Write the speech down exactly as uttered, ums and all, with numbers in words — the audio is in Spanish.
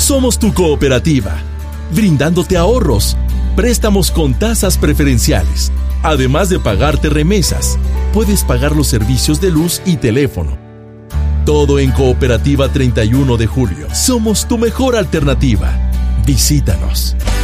Somos tu cooperativa, brindándote ahorros, préstamos con tasas preferenciales. Además de pagarte remesas, puedes pagar los servicios de luz y teléfono. Todo en Cooperativa treinta y uno de julio. Somos tu mejor alternativa. Visítanos.